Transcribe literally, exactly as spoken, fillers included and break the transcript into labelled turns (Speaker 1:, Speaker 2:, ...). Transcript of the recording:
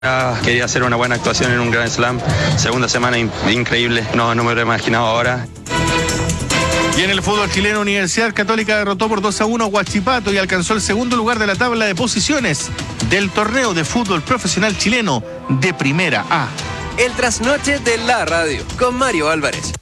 Speaker 1: Ah, quería hacer una buena actuación en un Grand Slam. Segunda semana in increíble, no, no me lo he imaginado ahora.
Speaker 2: Y en el fútbol chileno, Universidad Católica derrotó por dos a uno a Huachipato y alcanzó el segundo lugar de la tabla de posiciones del torneo de fútbol profesional chileno de Primera A.
Speaker 3: El trasnoche de la radio con Mario Álvarez.